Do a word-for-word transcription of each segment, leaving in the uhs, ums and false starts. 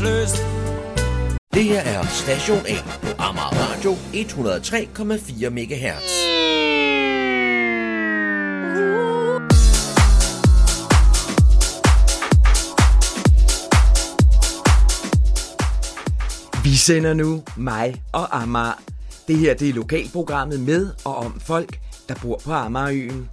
arbejdsløs. Det her er Station A på Amager Radio et hundrede og tre komma fire megahertz. Vi sender nu mig og Amager. Det her det er lokalprogrammet med og om folk, der bor på Amagerøen.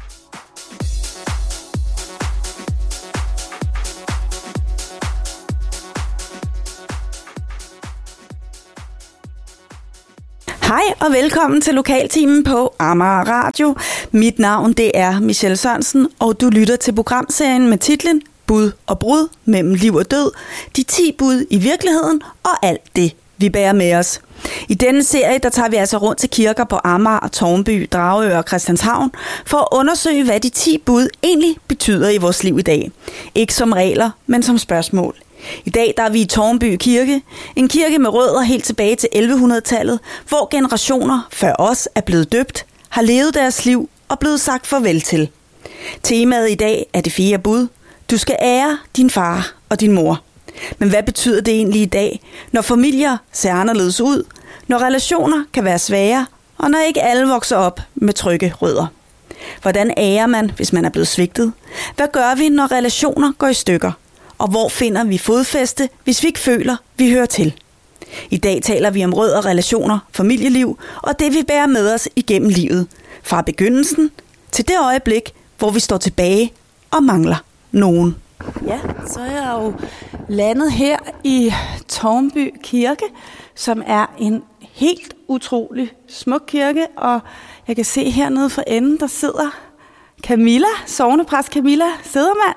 Hej og velkommen til Lokaltimen på Amager Radio. Mit navn det er Michelle Sørensen, og du lytter til programserien med titlen Bud og brud mellem liv og død, de ti bud i virkeligheden og alt det, vi bærer med os. I denne serie der tager vi altså rundt til kirker på Amager, Tårnby, Dragør og Christianshavn for at undersøge, hvad de ti bud egentlig betyder i vores liv i dag. Ikke som regler, men som spørgsmål. I dag der er vi i Tårnby Kirke, en kirke med rødder helt tilbage til elleve hundrede-tallet, hvor generationer før os er blevet døbt, har levet deres liv og blevet sagt farvel til. Temaet i dag er det fjerde bud. Du skal ære din far og din mor. Men hvad betyder det egentlig i dag, når familier ser anderledes ud, når relationer kan være svære, og når ikke alle vokser op med trygge rødder? Hvordan ærer man, hvis man er blevet svigtet? Hvad gør vi, når relationer går i stykker? Og hvor finder vi fodfæste, hvis vi ikke føler, vi hører til? I dag taler vi om rødder, relationer, familieliv og det, vi bærer med os igennem livet. Fra begyndelsen til det øjeblik, hvor vi står tilbage og mangler nogen. Ja, så er jeg jo landet her i Tårnby Kirke, som er en helt utrolig smuk kirke. Og jeg kan se hernede for enden, der sidder Camilla, sognepræst Camilla Sedermann,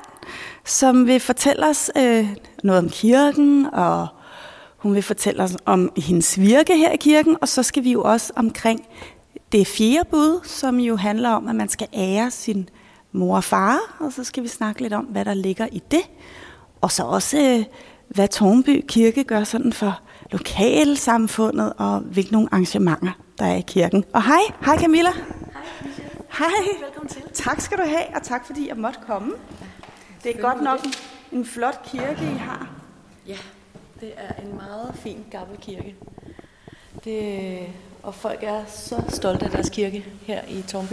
som vil fortælle os øh, noget om kirken, og hun vil fortælle os om hendes virke her i kirken. Og så skal vi jo også omkring det fjerde bud, som jo handler om, at man skal ære sin mor og far, og så skal vi snakke lidt om, hvad der ligger i det. Og så også, øh, hvad Tårnby Kirke gør sådan for lokalsamfundet, og hvilke nogle arrangementer, der er i kirken. Og hej, hej Camilla. Hej Michelle. Hej. Velkommen til. Tak skal du have, og tak fordi jeg måtte komme. Det er godt nok en, en flot kirke, I har. Ja, det er en meget fin gammel kirke. Det, og folk er så stolte af deres kirke her i Tårnby.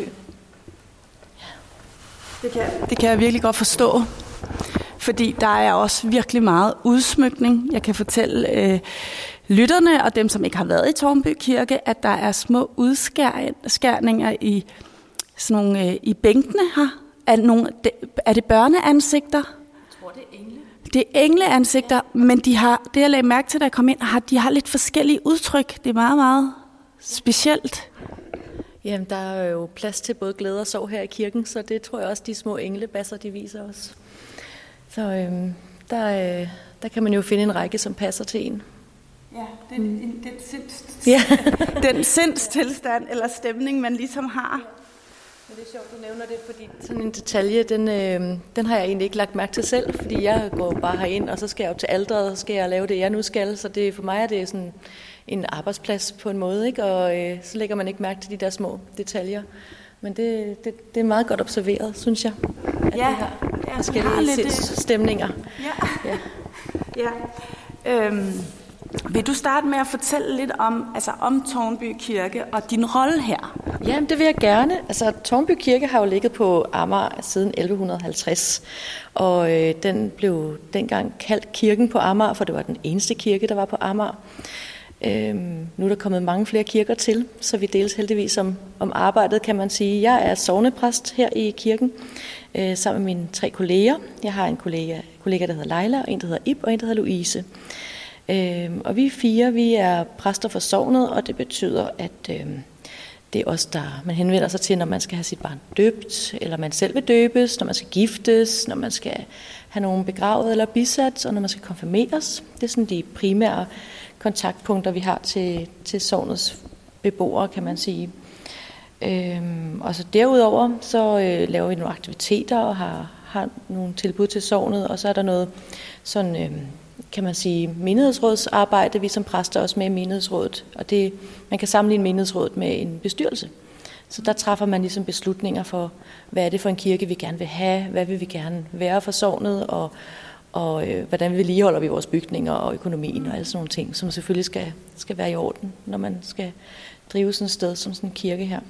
Det kan, det kan jeg virkelig godt forstå, fordi der er også virkelig meget udsmykning. Jeg kan fortælle øh, lytterne og dem, som ikke har været i Tårnby Kirke, at der er små udskærninger i, sådan nogle, øh, i bænkene her. Er, nogle, er det børneansigter? Jeg tror, det er engle. Det er engleansigter, ja. Men de har, det jeg lagde mærke til, da jeg kom ind, har, de har lidt forskellige udtryk. Det er meget, meget specielt. Jamen, der er jo plads til både glæde og sorg her i kirken, så det tror jeg også, de små englebasser, de viser os. Så øhm, der, øh, der kan man jo finde en række, som passer til en. Ja, den, mm. den, den, sinds, ja. den sindstilstand eller stemning, man ligesom har. Men det er sjovt, du nævner det, fordi sådan en detalje, den, øh, den har jeg egentlig ikke lagt mærke til selv, fordi jeg går bare herind, og så skal jeg op til alteret, og så skal jeg lave det, jeg nu skal. Så det, for mig er det sådan en arbejdsplads på en måde, ikke? Og øh, så lægger man ikke mærke til de der små detaljer. Men det, det, det er meget godt observeret, synes jeg, at ja, det har ja, forskellige lidt stemninger. Ja. ja. ja. Øhm, vil du starte med at fortælle lidt om, altså om Tårnby Kirke og din rolle her? Ja, det vil jeg gerne. Altså, Tårnby Kirke har jo ligget på Amager siden elleve halvtreds, og øh, den blev dengang kaldt kirken på Amager, for det var den eneste kirke, der var på Amager. Øhm, nu er der kommet mange flere kirker til, så vi deles heldigvis om, om arbejdet, kan man sige. Jeg er sognepræst her i kirken, øh, sammen med mine tre kolleger. Jeg har en kollega, kollega, der hedder Leila, og en, der hedder Ib, og en, der hedder Louise. Øhm, og vi fire, vi er præster for sognet, og det betyder, at øhm, det er os, der man henvender sig til, når man skal have sit barn døbt, eller man selv vil døbes, når man skal giftes, når man skal have nogen begravet eller bisat, og når man skal konfirmeres. Det er sådan de primære kontaktpunkter, vi har til, til sognets beboere, kan man sige. Øhm, og så derudover, så øh, laver vi nogle aktiviteter og har, har nogle tilbud til sognet, og så er der noget sådan, øh, kan man sige, menighedsrådsarbejde, vi som præster også med i menighedsrådet, og det, man kan sammenligne menighedsrådet med en bestyrelse. Så der træffer man ligesom beslutninger for, hvad er det for en kirke, vi gerne vil have, hvad vil vi gerne være for sognet, og og øh, hvordan vedligeholder vi vores bygninger og økonomien og alle sådan nogle ting, som selvfølgelig skal, skal være i orden, når man skal drive sådan et sted som sådan en kirke her.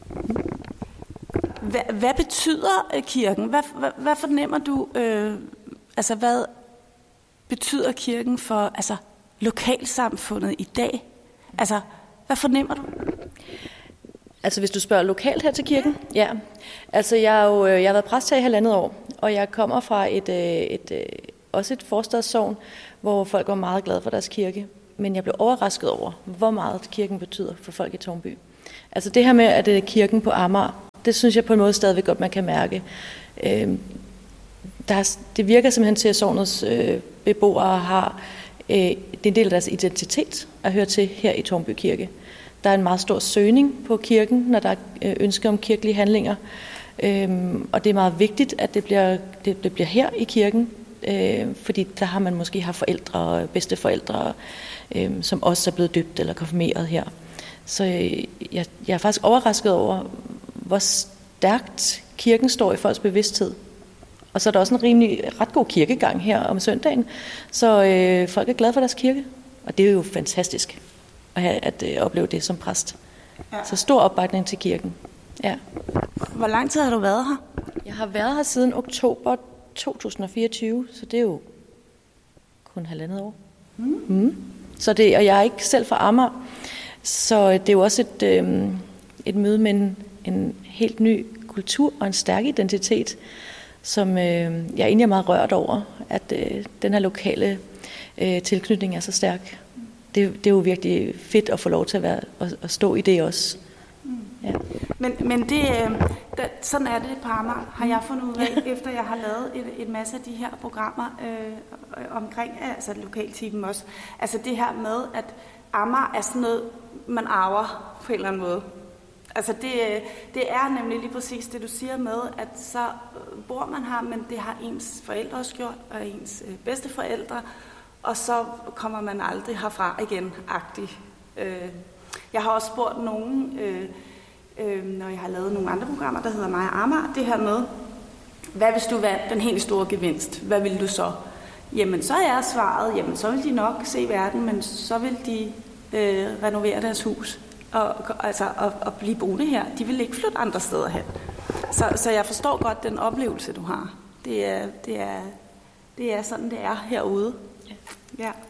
Hvad, hvad betyder kirken? Hvad, hvad, hvad fornemmer du, øh, altså hvad betyder kirken for altså, lokalsamfundet i dag? Altså, hvad fornemmer du? Altså, hvis du spørger lokalt her til kirken? Ja. Altså, jeg har jo jeg har været præst her i halvandet år, og jeg kommer fra et, et, et også et forstadssogn, hvor folk var meget glade for deres kirke. Men jeg blev overrasket over, hvor meget kirken betyder for folk i Tårnby. Altså det her med, at det er kirken på Amager, det synes jeg på en måde stadigvæk godt, man kan mærke. Øh, der er, det virker simpelthen til, at sognets øh, beboere har øh, det er en del af deres identitet at høre til her i Tårnby Kirke. Der er en meget stor søgning på kirken, når der er øh, ønsker om kirkelige handlinger. Øh, og det er meget vigtigt, at det bliver, det, det bliver her i kirken, øh, fordi der har man måske haft forældre og bedsteforældre, øh, som også er blevet døbt eller konfirmeret her. Så jeg, jeg er faktisk overrasket over, hvor stærkt kirken står i folks bevidsthed. Og så er der også en rimelig ret god kirkegang her om søndagen, så øh, folk er glade for deres kirke. Og det er jo fantastisk at, have, at øh, opleve det som præst. Ja. Så stor opbakning til kirken. Ja. Hvor lang tid har du været her? Jeg har været her siden oktober to tusind og fireogtyve, så det er jo kun halvandet år. Mm. Mm. Så det, og jeg er ikke selv fra Amager, så det er jo også et, øh, et møde med en, en helt ny kultur og en stærk identitet, som øh, jeg egentlig er meget rørt over, at øh, den her lokale øh, tilknytning er så stærk. Det, det er jo virkelig fedt at få lov til at, være, at, at stå i det også. Ja. Men, men det, øh, det, sådan er det på Amager, har jeg fundet ud af, efter jeg har lavet et, et masse af de her programmer øh, omkring altså lokalteamen også. Altså det her med, at Amager er sådan noget, man arver på en eller anden måde. Altså det, det er nemlig lige præcis det, du siger med, at så bor man her, men det har ens forældre også gjort, og ens bedsteforældre, og så kommer man aldrig herfra igen, agtig. Jeg har også spurgt nogen, når jeg har lavet nogle andre programmer, der hedder Mig og Amager, det her med, hvad hvis du vandt den helt store gevinst? Hvad vil du så? Jamen så er svaret, jamen så vil de nok se verden, men så vil de øh, renovere deres hus. Og, altså, og, og blive boende her. De vil ikke flytte andre steder hen. Så, så jeg forstår godt den oplevelse, du har. Det er, det er, det er sådan, det er herude. Ja. Ja.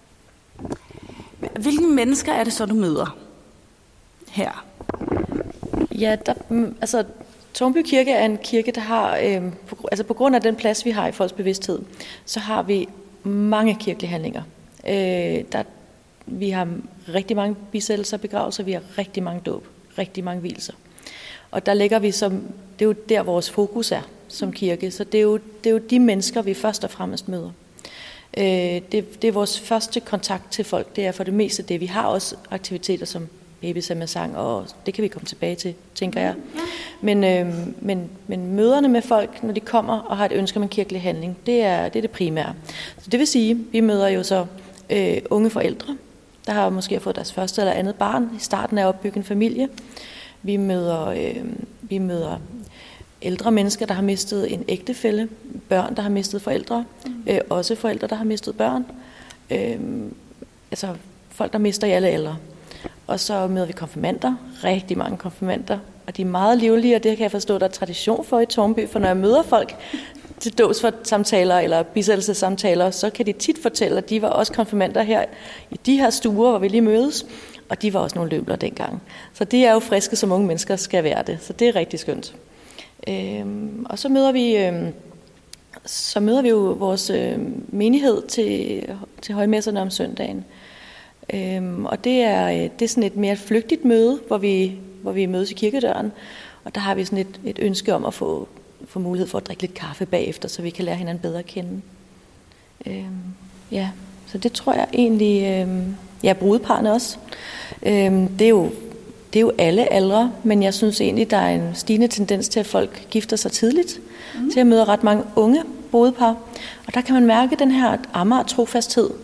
Hvilke mennesker er det så, du møder her? Ja, der, altså Tårnby Kirke er en kirke, der har, øh, på, altså på grund af den plads, vi har i folks bevidsthed, så har vi mange kirkelige handlinger. Øh, der Vi har rigtig mange bisættelser og begravelser, vi har rigtig mange dåb, rigtig mange vielser. Og der ligger vi som, det er jo der vores fokus er som kirke, så det er jo, det er jo de mennesker, vi først og fremmest møder. Øh, det, det er vores første kontakt til folk, det er for det meste det. Vi har også aktiviteter som babysang, og det kan vi komme tilbage til, tænker jeg. Men, øh, men, men møderne med folk, når de kommer og har et ønske om en kirkelig handling, det er det, er det primære. Så det vil sige, vi møder jo så øh, unge forældre, der har måske fået deres første eller andet barn i starten af at opbygge en familie. Vi møder, øh, vi møder ældre mennesker, der har mistet en ægtefælle, børn, der har mistet forældre, mm. øh, også forældre, der har mistet børn. Øh, altså folk, der mister i alle aldre. Og så møder vi konfirmander, rigtig mange konfirmander, og de er meget livlige, og det kan jeg forstå, der er tradition for i Tårnby, for når jeg møder folk til dåbssamtaler eller bisættelsessamtaler, så kan de tit fortælle, at de var også konfirmander her i de her stuer, hvor vi lige mødes, og de var også nogle løbler dengang. Så det er jo friske, som unge mennesker skal være det, så det er rigtig skønt. Øhm, og så møder vi øhm, så møder vi jo vores øhm, menighed til, til højmesserne om søndagen. Øhm, og det er, det er sådan et mere flygtigt møde, hvor vi, hvor vi mødes i kirkedøren, og der har vi sådan et, et ønske om at få få mulighed for at drikke lidt kaffe bagefter, så vi kan lære hinanden bedre at kende. Øhm, ja, så det tror jeg egentlig, øhm, ja, brudeparne også. Øhm, det, er jo, det er jo alle aldre, men jeg synes egentlig, der er en stigende tendens til, at folk gifter sig tidligt, mm. til at møde ret mange unge brudepar. Og der kan man mærke den her Amager trofasthed på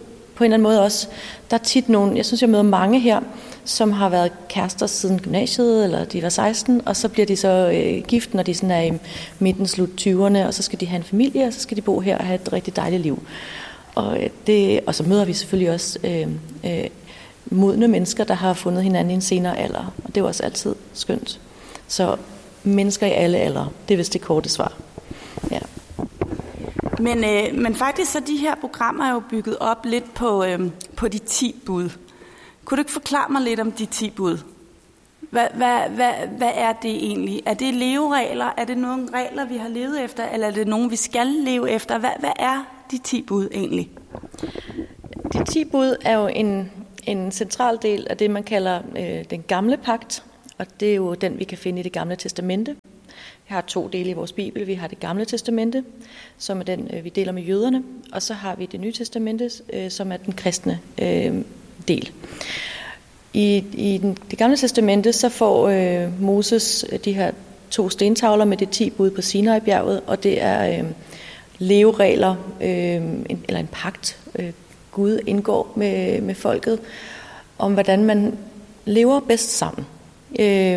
på en eller anden måde også, der er tit nogen, jeg synes, jeg møder mange her, som har været kærester siden gymnasiet, eller de var seksten, og så bliver de så øh, gift, når de sådan er i midten, slut tyverne, og så skal de have en familie, og så skal de bo her og have et rigtig dejligt liv. Og, det, og så møder vi selvfølgelig også øh, øh, modne mennesker, der har fundet hinanden i en senere alder, og det er jo også altid skønt. Så mennesker i alle aldre, det er vist det korte svar. Ja. Men, øh, men faktisk så de her programmer er jo bygget op lidt på, øh, på de ti bud. Kunne du ikke forklare mig lidt om de ti bud? Hvad, hvad, hvad, hvad er det egentlig? Er det leveregler? Er det nogle regler, vi har levet efter? Eller er det nogle, vi skal leve efter? Hvad, hvad er de ti bud egentlig? De ti bud er jo en, en central del af det, man kalder øh, den gamle pagt. Og det er jo den, vi kan finde i det gamle testamente. Vi har to dele i vores bibel. Vi har det gamle testamente, som er den, øh, vi deler med jøderne. Og så har vi det nye testamente, øh, som er den kristne øh, del. I, i den, det gamle testamente, så får øh, Moses de her to stentavler med de ti bud på Sinai-bjerget, og det er øh, leveregler, øh, en, eller en pagt, øh, Gud indgår med, med folket, om hvordan man lever bedst sammen. Øh,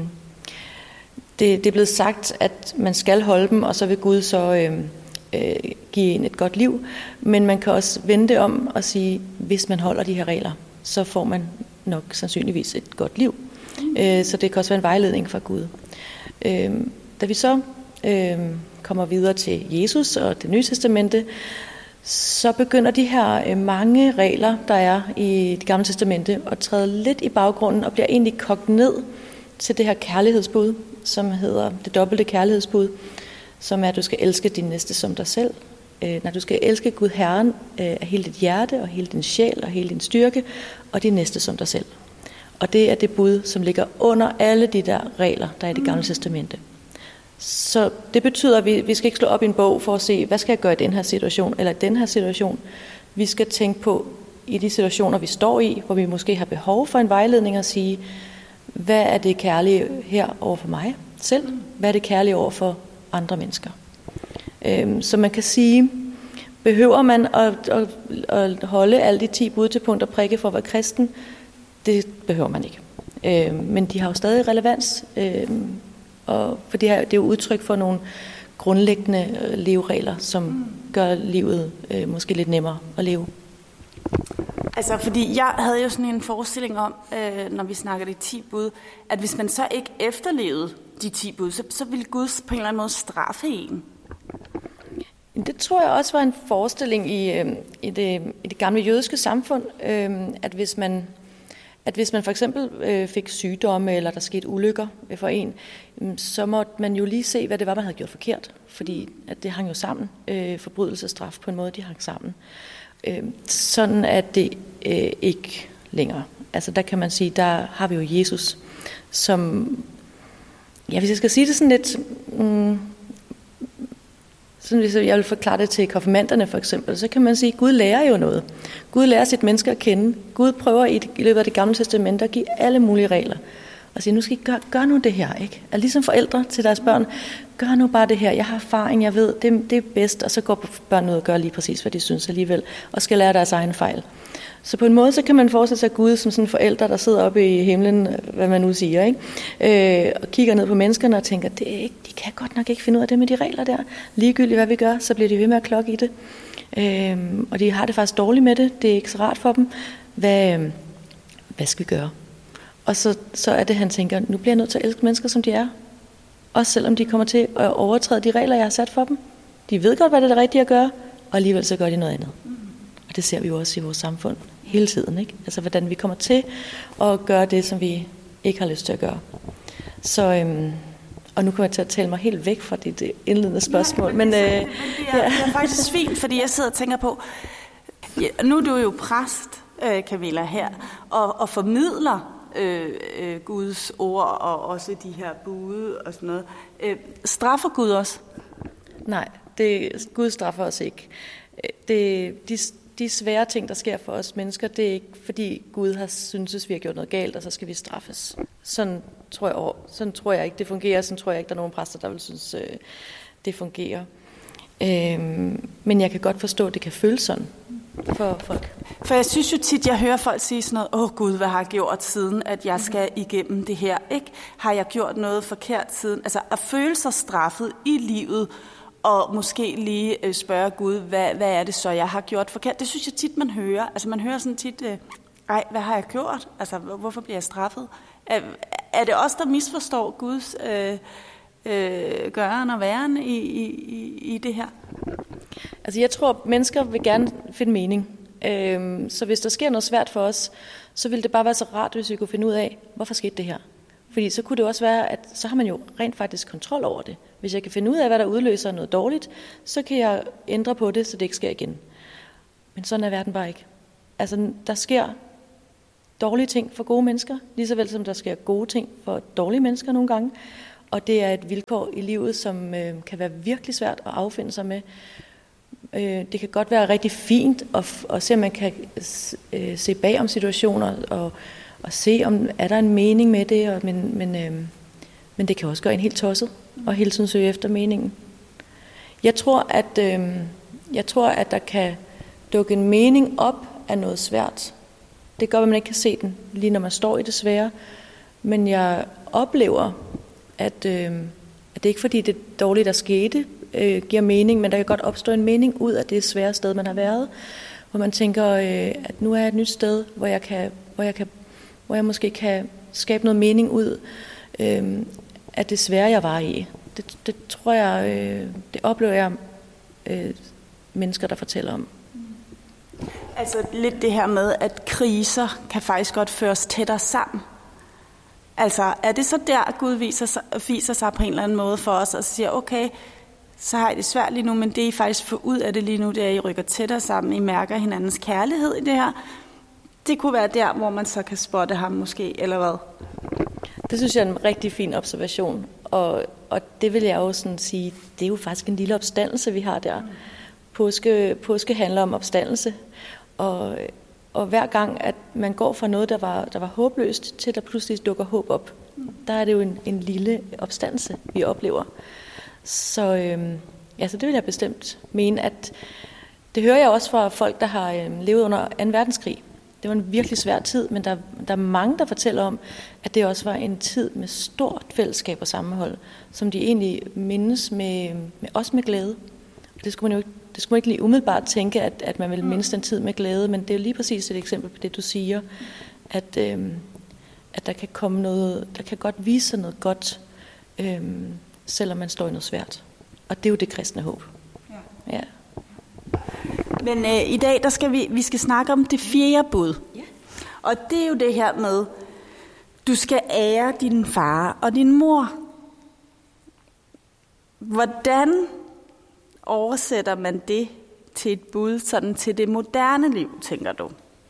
det, det er blevet sagt, at man skal holde dem, og så vil Gud så øh, øh, give en et godt liv, men man kan også vende det om og sige, hvis man holder de her regler, så får man nok sandsynligvis et godt liv. Øh, så det kan også være en vejledning fra Gud. Øh, da vi så øh, kommer videre til Jesus og det nye testamente, så begynder de her øh, mange regler, der er i det gamle testamente, at træde lidt i baggrunden og bliver egentlig kogt ned til det her kærlighedsbud, som hedder det dobbelte kærlighedsbud, som er, at du skal elske din næste som dig selv. Øh, når du skal elske Gud Herren øh, af hele dit hjerte og hele din sjæl og hele din styrke, og din næste som dig selv. Og det er det bud, som ligger under alle de der regler, der er i det gamle testamente. Så det betyder, at vi, vi skal ikke slå op i en bog for at se, hvad skal jeg gøre i den her situation, eller i den her situation. Vi skal tænke på, i de situationer, vi står i, hvor vi måske har behov for en vejledning og sige, hvad er det kærlige her over for mig selv? Hvad er det kærlige over for andre mennesker? Øhm, så man kan sige, behøver man at, at, at holde alle de ti bud til punkt og prikke for at være kristen? Det behøver man ikke. Øhm, men de har jo stadig relevans, øhm, og for det, her, det er jo udtryk for nogle grundlæggende øh, leveregler, som gør livet øh, måske lidt nemmere at leve. Altså, fordi jeg havde jo sådan en forestilling om, øh, når vi snakker de ti bud, at hvis man så ikke efterlevede de ti bud, så, så ville Gud på en eller anden måde straffe en. Det tror jeg også var en forestilling i, øh, i, det, i det gamle jødiske samfund, øh, at hvis man at hvis man for eksempel øh, fik sygdomme, eller der skete ulykker for en, øh, så måtte man jo lige se, hvad det var, man havde gjort forkert. Fordi at det hang jo sammen. Øh, forbrydelse og straf på en måde, de hang sammen. Øh, sådan er det øh, ikke længere. Altså der kan man sige, der har vi jo Jesus, som, ja, hvis jeg skal sige det sådan lidt, mm, sådan hvis jeg vil forklare det til konfirmanderne for eksempel, så kan man sige, at Gud lærer jo noget. Gud lærer sit menneske at kende. Gud prøver i, i løbet af det gamle testamente at give alle mulige regler. Og sige, nu skal I gøre, gør nu det her, ikke? Er ligesom forældre til deres børn, gør nu bare det her. Jeg har erfaring, jeg ved, det, det er bedst. Og så går børnene ud og gør lige præcis, hvad de synes alligevel, og skal lære deres egen fejl. Så på en måde, så kan man forestille sig Gud som sådan en forælder, der sidder oppe i himlen, hvad man nu siger, ikke? Øh, og kigger ned på menneskerne og tænker, det er ikke, de kan godt nok ikke finde ud af det med de regler der. Ligegyldigt hvad vi gør, så bliver de ved med at klokke i det. Øh, og de har det faktisk dårligt med det. Det er ikke så rart for dem. Hvad, hvad skal vi gøre? Og så, så er det, han tænker, nu bliver jeg nødt til at elske mennesker, som de er. Også selvom de kommer til at overtræde de regler, jeg har sat for dem. De ved godt, hvad det er det rigtige at gøre, og alligevel så gør de noget andet. Og det ser vi jo også i vores samfund hele tiden, ikke? Altså hvordan vi kommer til at gøre det, som vi ikke har lyst til at gøre. Så, øhm, og nu kommer jeg til at tale mig helt væk fra det, det indledende spørgsmål. Ja, men, men, øh, men det, er, ja. det er faktisk fint, fordi jeg sidder og tænker på, ja, nu er du jo præst, øh, Camilla, her, og, og formidler øh, øh, Guds ord og også de her bud og sådan noget. Øh, straffer Gud os? Nej, det, Gud straffer os ikke. Det, de, de svære ting, der sker for os mennesker, det er ikke, fordi Gud har syntes, vi har gjort noget galt, og så skal vi straffes. Sådan tror jeg, sådan tror jeg ikke, det fungerer. Sådan tror jeg ikke, der er nogen præster, der vil synes, det fungerer. Øhm, men jeg kan godt forstå, at det kan føles sådan. for folk. For jeg synes jo tit, jeg hører folk sige sådan noget, åh Gud, hvad har jeg gjort siden, at jeg skal igennem det her, ikke? Har jeg gjort noget forkert siden? Altså at føle sig straffet i livet, og måske lige spørge Gud, hvad, hvad er det så, jeg har gjort forkert? Det synes jeg tit, man hører. Altså man hører sådan tit, ej, hvad har jeg gjort? Altså hvorfor bliver jeg straffet? Er, er det os, der misforstår Guds øh, øh, gøren og væren i, i, i det her? Altså jeg tror, at mennesker vil gerne finde mening. Øhm, så hvis der sker noget svært for os, så ville det bare være så rart, hvis vi kunne finde ud af, hvorfor skete det her? Fordi så kunne det også være, at så har man jo rent faktisk kontrol over det. Hvis jeg kan finde ud af, hvad der udløser noget dårligt, så kan jeg ændre på det, så det ikke sker igen. Men sådan er verden bare ikke. Altså der sker dårlige ting for gode mennesker, lige så vel som der sker gode ting for dårlige mennesker nogle gange. Og det er et vilkår i livet, som øh, kan være virkelig svært at affinde sig med. Øh, det kan godt være rigtig fint at, at se, om man kan øh, se bag om situationer, og, og se, om er der en mening med det. Og, men, men, øh, men det kan også gøre en helt tosset, og hele tiden søge efter meningen. Jeg tror, at, øh, jeg tror, at der kan dukke en mening op af noget svært. Det gør, at man ikke kan se den, lige når man står i det svære. Men jeg oplever, at, øh, at det ikke fordi det dårlige, der skete, øh, giver mening, men der kan godt opstå en mening ud af det svære sted, man har været, hvor man tænker, øh, at nu er jeg et nyt sted, hvor jeg, kan, hvor jeg, kan, hvor jeg måske kan skabe noget mening ud øh, af det svære, jeg var i. Det, det tror jeg, øh, det oplever jeg øh, mennesker, der fortæller om. Altså lidt det her med, at kriser kan faktisk godt føres tættere sammen. Altså er det så der, Gud viser sig, viser sig på en eller anden måde for os, og siger, okay, så har I det svært lige nu, men det I faktisk får ud af det lige nu, det er, at I rykker tættere sammen, I mærker hinandens kærlighed i det her. Det kunne være der, hvor man så kan spotte ham måske, eller hvad? Det synes jeg er en rigtig fin observation, og, og det vil jeg jo sådan sige, det er jo faktisk en lille opstandelse, vi har der. Påske, påske handler om opstandelse, og, og hver gang, at man går fra noget, der var, der var håbløst, til der pludselig dukker håb op, der er det jo en, en lille opstandelse, vi oplever. Så, øhm, ja, så det vil jeg bestemt mene, at det hører jeg også fra folk, der har øhm, levet under anden verdenskrig. Det var en virkelig svær tid, men der, der er mange, der fortæller om, at det også var en tid med stort fællesskab og sammenhold, som de egentlig mindes med, med også med glæde. Det skulle man jo ikke, det skulle man ikke lige umiddelbart tænke, at, at man ville mindes den tid med glæde, men det er jo lige præcis et eksempel på det, du siger, at, øhm, at der kan komme noget, der kan godt vise sig noget godt, øhm, selvom man står i noget svært. Og det er jo det kristne håb. Ja. Ja. Men øh, i dag, der skal vi, vi skal snakke om det fjerde bud. Ja. Og det er jo det her med, du skal ære din far og din mor. Hvordan oversætter man det til et bud, sådan til det moderne liv, tænker du?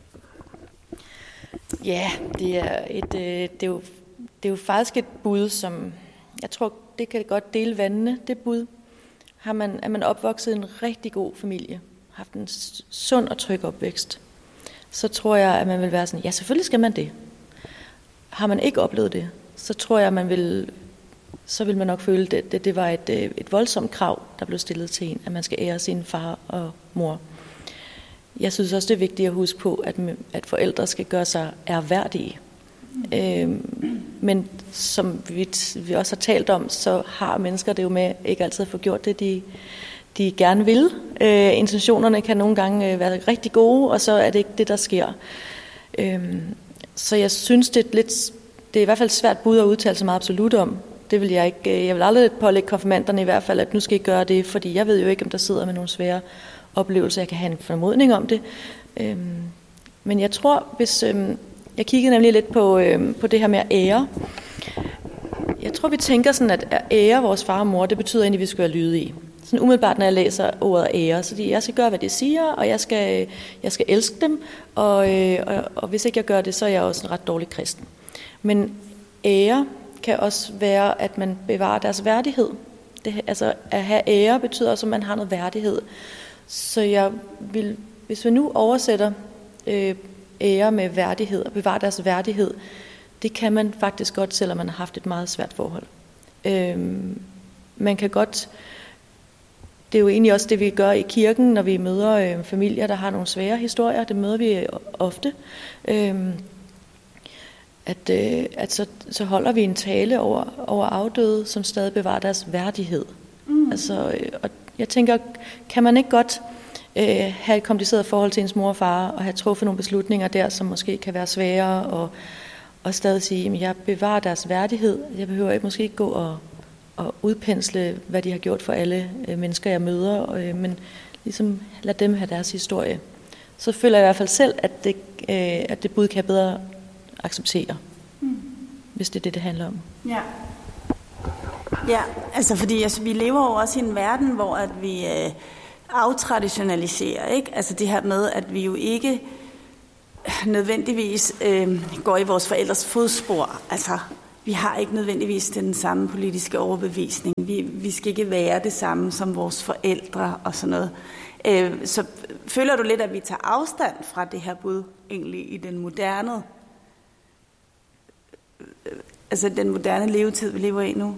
Ja, det er, et, øh, det er, jo, det er jo faktisk et bud, som jeg tror, det kan godt dele vandene, det bud. Har man, er man opvokset i en rigtig god familie, haft en sund og tryg opvækst, så tror jeg, at man vil være sådan, ja, selvfølgelig skal man det. Har man ikke oplevet det, så tror jeg, at man vil, så vil man nok føle, at det, det, det var et, et voldsomt krav, der blev stillet til en, at man skal ære sin far og mor. Jeg synes også, det er vigtigt at huske på, at, at forældre skal gøre sig ærværdige. Mm. Øhm, men som vi, vi også har talt om, så har mennesker det jo med ikke altid at få gjort det, de, de gerne vil. Øh, intentionerne kan nogle gange øh, være rigtig gode, og så er det ikke det, der sker. Øhm, så jeg synes, det er, lidt, det er i hvert fald svært bud at udtale så meget absolut om. Det vil jeg ikke. Jeg vil aldrig pålægge konfirmanderne i hvert fald, at nu skal I gøre det, fordi jeg ved jo ikke, om der sidder med nogle svære oplevelser. Jeg kan have en formodning om det. Øhm, men jeg tror, hvis... Øhm, jeg kiggede nemlig lidt på, øhm, på det her med at ære. Jeg tror, vi tænker sådan, at at ære vores far og mor, det betyder egentlig, at vi skal være lydige. Sådan umiddelbart, når jeg læser ordet ære, så jeg skal gøre, hvad de siger, og jeg skal, jeg skal elske dem, og, øh, og, og hvis ikke jeg gør det, så er jeg også en ret dårlig kristen. Men ære kan også være, at man bevarer deres værdighed. Det, altså at have ære betyder også, at man har noget værdighed. Så jeg vil, hvis vi nu oversætter øh, ære med værdighed og bevare deres værdighed, det kan man faktisk godt, selvom man har haft et meget svært forhold. Øhm, man kan godt, det er jo egentlig også det, vi gør i kirken, når vi møder øh, familier, der har nogle svære historier. Det møder vi ofte. Øh, at øh, at så, så holder vi en tale over, over afdøde, som stadig bevarer deres værdighed. Mm. Altså, øh, og jeg tænker, kan man ikke godt øh, have et kompliceret forhold til ens mor og far, og have truffet nogle beslutninger der, som måske kan være svære, og, og stadig sige, at jeg bevarer deres værdighed. Jeg behøver ikke måske ikke gå og, og udpensle, hvad de har gjort for alle øh, mennesker, jeg møder, øh, men ligesom lad dem have deres historie. Så føler jeg i hvert fald selv, at det, øh, at det bud kan jeg bedre acceptere, mm. hvis det er det, det handler om. Ja. Ja, altså fordi altså, vi lever jo også i en verden, hvor at vi øh, aftraditionaliserer, ikke? Altså det her med, at vi jo ikke nødvendigvis øh, går i vores forældres fodspor. Altså vi har ikke nødvendigvis den samme politiske overbevisning. Vi, vi skal ikke være det samme som vores forældre og sådan noget. Øh, så føler du lidt, at vi tager afstand fra det her bud egentlig i den moderne, øh, altså den moderne levetid, vi lever i nu?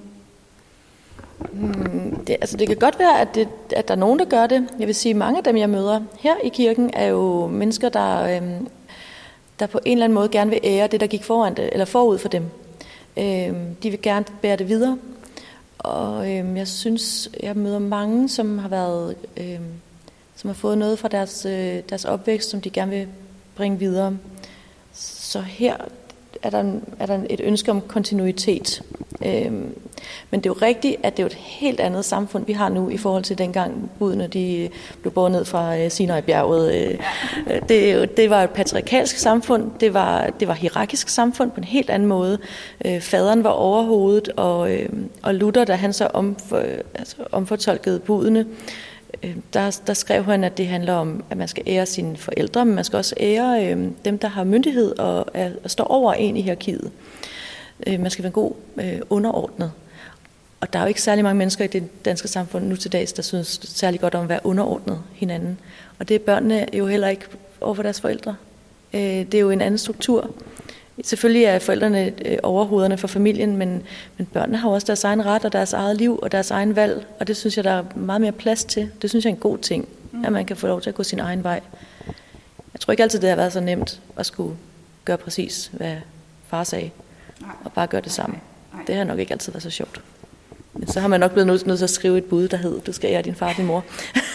Hmm, det, altså det kan godt være, at, det, at der er nogen, der gør det. Jeg vil sige, at mange af dem, jeg møder her i kirken, er jo mennesker, der, øhm, der på en eller anden måde gerne vil ære det, der gik foran det, eller forud for dem. Øhm, de vil gerne bære det videre. Og øhm, jeg synes, jeg møder mange, som har været, øhm, som har fået noget fra deres, øh, deres opvækst, som de gerne vil bringe videre. Så her er der, er der et ønske om kontinuitet. Øhm, men det er jo rigtigt, at det er jo et helt andet samfund, vi har nu, i forhold til dengang budene de blev båret ned fra øh, Sinai-bjerget. Øh, det, det var et patriarkalsk samfund, det var, det var hierarkisk samfund på en helt anden måde. Øh, faderen var overhovedet, og, øh, og Luther, da han så omfor, altså, omfortolkede budene, øh, der, der skrev han, at det handler om, at man skal ære sine forældre, men man skal også ære øh, dem, der har myndighed og, er, og står over en i hierarkiet. Man skal være en god øh, underordnet. Og der er jo ikke særlig mange mennesker i det danske samfund nu til dags, der synes særlig godt om at være underordnet hinanden. Og det er børnene jo heller ikke overfor deres forældre. Øh, det er jo en anden struktur. Selvfølgelig er forældrene øh, overhovederne for familien, men, men børnene har også deres egen ret og deres eget liv og deres egen valg. Og det synes jeg, der er meget mere plads til. Det synes jeg er en god ting, mm. at man kan få lov til at gå sin egen vej. Jeg tror ikke altid, det har været så nemt at skulle gøre præcis, hvad far sagde. Og bare gøre det samme. Det har nok ikke altid været så sjovt. Men så har man nok blevet nødt til at skrive et bud, der hedder, du skal ære din far og din mor.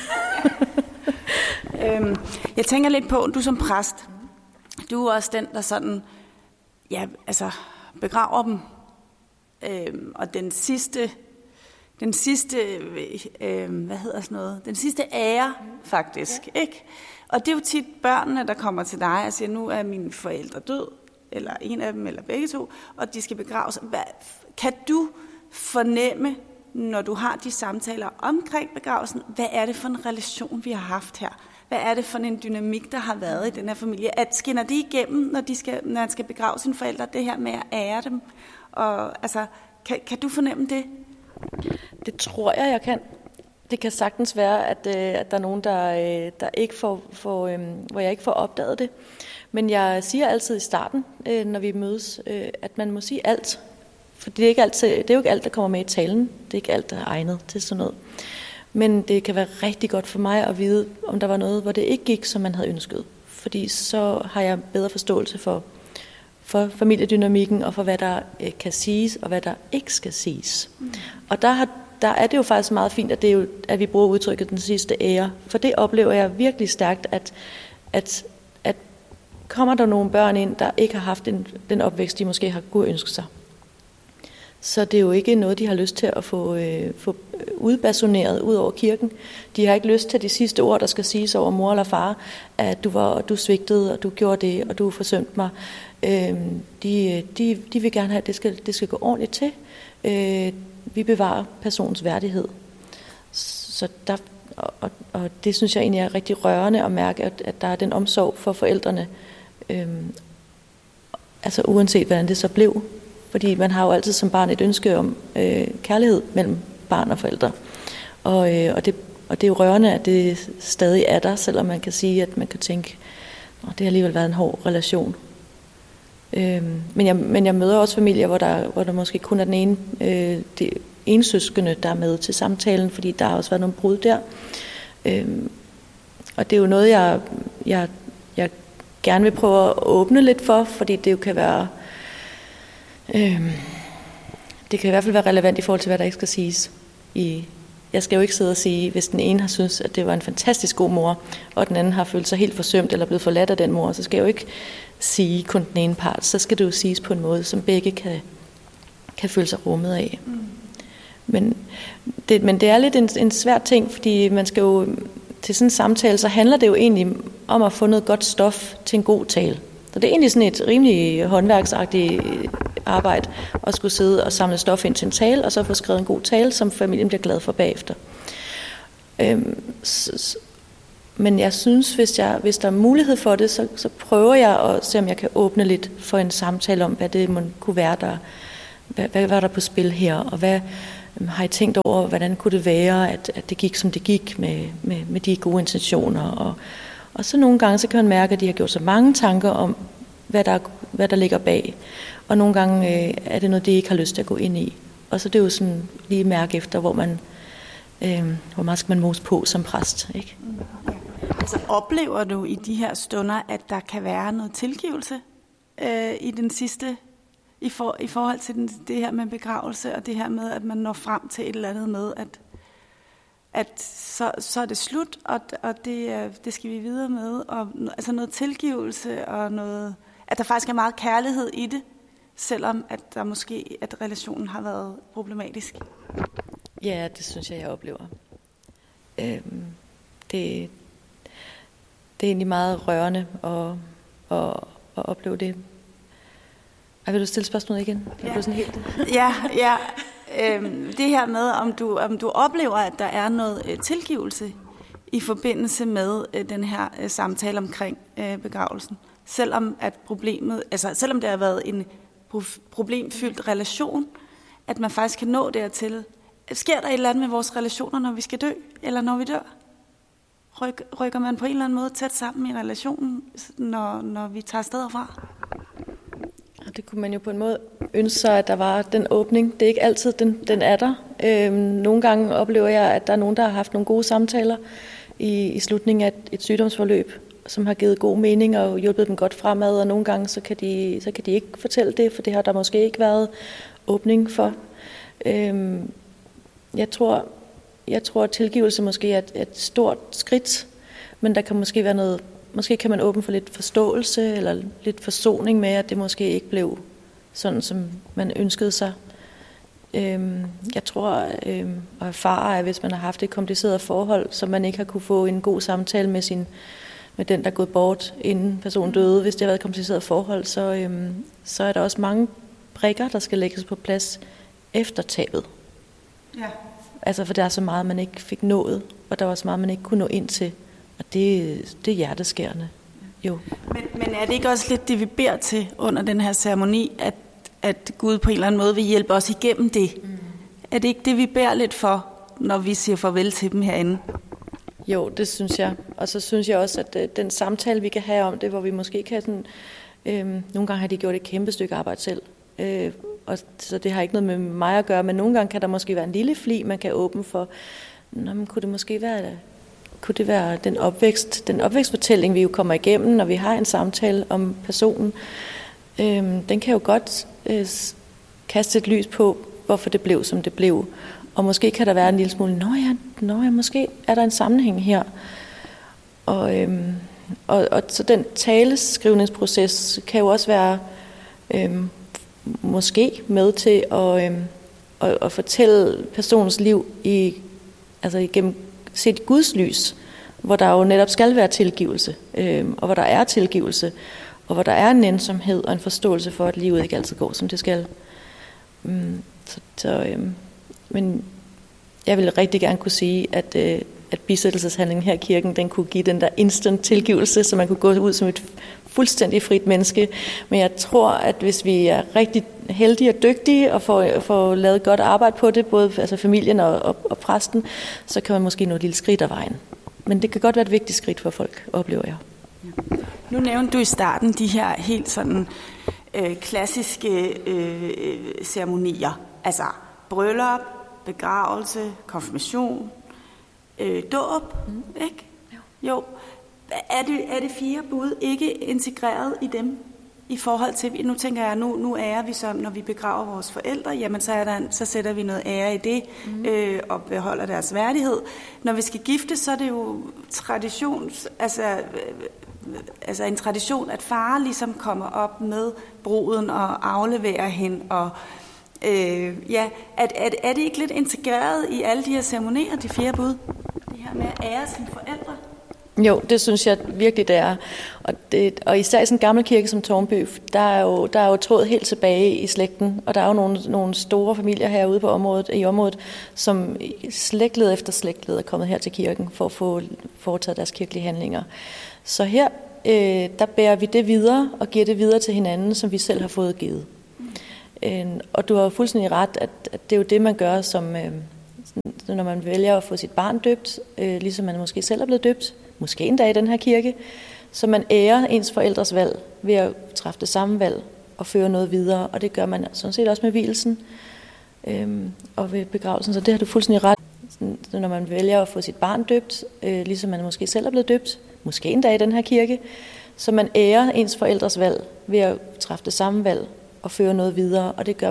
øhm, jeg tænker lidt på, du som præst, du er også den, der sådan, ja, altså begraver dem. Øhm, og den sidste, den sidste, øh, hvad hedder sådan noget, den sidste ære faktisk, ja. Ikke? Og det er jo tit børnene, der kommer til dig og siger, nu er mine forældre død, eller en af dem, eller begge to, og de skal begraves. Hvad, kan du fornemme, når du har de samtaler omkring begravelsen, hvad er det for en relation, vi har haft her? Hvad er det for en dynamik, der har været i den her familie? At skinner de igennem, når, de skal, når man skal begrave sine forældre, det her med at ære dem? Og, altså, kan, kan du fornemme det? Det tror jeg, jeg kan. Det kan sagtens være, at, øh, at der er nogen, der, øh, der ikke får, får, øh, hvor jeg ikke får opdaget det. Men jeg siger altid i starten, øh, når vi mødes, øh, at man må sige alt. For det er, ikke altid, det er jo ikke alt, der kommer med i talen. Det er ikke alt, der er egnet til sådan noget. Men det kan være rigtig godt for mig at vide, om der var noget, hvor det ikke gik, som man havde ønsket. Fordi så har jeg bedre forståelse for, for familiedynamikken, og for hvad der øh, kan siges, og hvad der ikke skal siges. Mm. Og der, har, der er det jo faktisk meget fint, at, det er jo, at vi bruger udtrykket den sidste ære. For det oplever jeg virkelig stærkt, at, at kommer der nogle børn ind, der ikke har haft den, den opvækst, de måske har kunne ønske sig. Så det er jo ikke noget, de har lyst til at få, øh, få udbasuneret ud over kirken. De har ikke lyst til de sidste ord, der skal siges over mor eller far, at du var, du svigtede, og du gjorde det, og du forsømte mig. Øh, de, de, de vil gerne have, at det skal, det skal gå ordentligt til. Øh, vi bevarer personens værdighed. Så der, og, og det synes jeg egentlig er rigtig rørende at mærke, at, at der er den omsorg for forældrene, Øhm, altså uanset hvordan det så blev, fordi man har jo altid som barn et ønske om øh, kærlighed mellem barn og forældre, og, øh, og, det, og det er jo rørende, at det stadig er der, selvom man kan sige, at man kan tænke, at det har alligevel været en hård relation. Øhm, men, jeg, men jeg møder også familier, hvor der, hvor der måske kun er den ene, øh, de, ensøskende, der er med til samtalen, fordi der har også været nogle brud der. Øhm, og det er jo noget, jeg, jeg, jeg gerne vil prøve at åbne lidt for, fordi det jo kan være... Øhm, det kan i hvert fald være relevant i forhold til, hvad der ikke skal siges. I, jeg skal jo ikke sidde og sige, hvis den ene har syntes, at det var en fantastisk god mor, og den anden har følt sig helt forsømt eller blevet forladt af den mor, så skal jeg jo ikke sige kun den ene part. Så skal det jo siges på en måde, som begge kan, kan føle sig rummet af. Mm. Men, det, men det er lidt en, en svær ting, fordi man skal jo til sådan en samtale, så handler det jo egentlig om at få noget godt stof til en god tale. Så det er egentlig sådan et rimelig håndværksagtigt arbejde at skulle sidde og samle stof ind til en tale, og så få skrevet en god tale, som familien bliver glad for bagefter. Øhm, så, men jeg synes, hvis, jeg, hvis der er mulighed for det, så, så prøver jeg at se, om jeg kan åbne lidt for en samtale om, hvad det må kunne være, der, hvad, hvad var der på spil her, og hvad har I tænkt over, hvordan kunne det være, at, at det gik, som det gik med, med, med de gode intentioner. Og, og så nogle gange, så kan man mærke, at de har gjort så mange tanker om, hvad der, hvad der ligger bag. Og nogle gange øh, er det noget, de ikke har lyst til at gå ind i. Og så det er jo sådan lige mærke efter, hvor man, øh, hvor meget skal man mose på som præst, ikke? Altså oplever du i de her stunder, at der kan være noget tilgivelse øh, i den sidste, i, for, i forhold til den, det her med begravelse, og det her med, at man når frem til et eller andet med, at, at så, så er det slut, og, og det, det skal vi videre med, og altså noget tilgivelse, og noget, at der faktisk er meget kærlighed i det, selvom at der måske, at relationen har været problematisk? Ja, det synes jeg, jeg oplever. Øhm, det, det er egentlig meget rørende at, at, at opleve det. Ej, vil du stille spørgsmålet igen? Ja, sådan helt... ja, ja. Øhm, det her med, om du, om du oplever, at der er noget øh, tilgivelse i forbindelse med øh, den her øh, samtale omkring øh, begravelsen. Selvom at problemet, altså selvom det har været en problemfyldt relation, at man faktisk kan nå dertil. Sker der et eller andet med vores relationer, når vi skal dø, eller når vi dør? Ryk, rykker man på en eller anden måde tæt sammen i relationen, når, når vi tager steder fra? Det kunne man jo på en måde ønske sig, at der var den åbning. Det er ikke altid, den, den er der. Øhm, nogle gange oplever jeg, at der er nogen, der har haft nogle gode samtaler i, i slutningen af et, et sygdomsforløb, som har givet god mening og hjulpet dem godt fremad, og nogle gange så kan de, så kan de ikke fortælle det, for det har der måske ikke været åbning for. Øhm, jeg tror, jeg tror, at tilgivelse måske er et, et stort skridt, men der kan måske være noget, måske kan man åbne for lidt forståelse eller lidt forsoning med, at det måske ikke blev sådan, som man ønskede sig. Øhm, jeg tror øhm, og erfarer, at hvis man har haft et kompliceret forhold, så man ikke har kunne få en god samtale med sin med den, der er gået bort, inden personen døde, hvis det har været et kompliceret forhold, så, øhm, så er der også mange brikker, der skal lægges på plads efter tabet. Ja. Altså, for der er så meget, man ikke fik nået, og der var så meget, man ikke kunne nå ind til, og det, det er hjerteskærende. Jo. Men, men er det ikke også lidt det, vi beder til under den her ceremoni, at, at Gud på en eller anden måde vil hjælpe os igennem det? Mm. Er det ikke det, vi beder lidt for, når vi siger farvel til dem herinde? Jo, det synes jeg. Og så synes jeg også, at øh, den samtale, vi kan have om det, hvor vi måske kan sådan... Øh, nogle gange har de gjort et kæmpe stykke arbejde selv. Øh, og så det har ikke noget med mig at gøre, men nogle gange kan der måske være en lille fli, man kan åbne for. Nå, men kunne det måske være... Kunne det være den opvækst, den opvækstfortælling, vi jo kommer igennem, når vi har en samtale om personen? Øh, den kan jo godt øh, kaste et lys på, hvorfor det blev, som det blev. Og måske kan der være en lille smule, nå ja, nå ja, måske er der en sammenhæng her. Og, øhm, og, og så den taleskrivningsproces kan jo også være øhm, måske med til at, øhm, at, at fortælle personens liv i, altså igennem set Guds lys, hvor der jo netop skal være tilgivelse, øhm, og hvor der er tilgivelse, og hvor der er en ensomhed og en forståelse for, at livet ikke altid går, som det skal. Mm, så, så øhm, Men jeg ville rigtig gerne kunne sige, at, øh, at bisættelseshandlingen her i kirken, den kunne give den der instant tilgivelse, så man kunne gå ud som et fuldstændig frit menneske. Men jeg tror, at hvis vi er rigtig heldige og dygtige og får, får lavet godt arbejde på det, både altså familien og, og, og præsten, så kan man måske nå et lille skridt af vejen. Men det kan godt være et vigtigt skridt for folk, oplever jeg. Nu nævnte du i starten de her helt sådan øh, klassiske øh, ceremonier, altså bryllup, begravelse, konfirmation, øh, dåb, mm. ikke? Jo. jo. Er det, er det fire bud ikke integreret i dem? I forhold til, nu tænker jeg, nu, nu ærer vi så, når vi begraver vores forældre, jamen så, er der, så sætter vi noget ære i det, mm. øh, og beholder deres værdighed. Når vi skal gifte, så er det jo tradition, altså, øh, altså en tradition, at far ligesom kommer op med bruden og afleverer hende, og øh, ja, er, er, er det ikke lidt integreret i alle de her ceremonier, de fire bud? Det her med at ære sine forældre? Jo, det synes jeg virkelig, det er. Og, det, og især i sådan en gammel kirke som Tårnby, der er jo, der er jo tråd helt tilbage i slægten, og der er jo nogle, nogle store familier herude på området, i området, som slægtled efter slægtled er kommet her til kirken for at få foretaget deres kirkelige handlinger. Så her, øh, der bærer vi det videre og giver det videre til hinanden, som vi selv har fået givet. Mm. Øh, og du har jo fuldstændig ret, at, at det er jo det, man gør, som, øh, når man vælger at få sit barn døbt, øh, ligesom man måske selv er blevet døbt, måske endda i den her kirke, så man ærer ens forældres valg ved at træffe det samme valg og føre noget videre, og det gør man sådan set også med vielsen øhm, og ved begravelsen, så det har du fuldstændig ret. Så når man vælger at få sit barn døbt, øh, ligesom man måske selv er blevet døbt, måske endda i den her kirke, så man ærer ens forældres valg ved at træffe det samme valg og føre noget videre, og det gør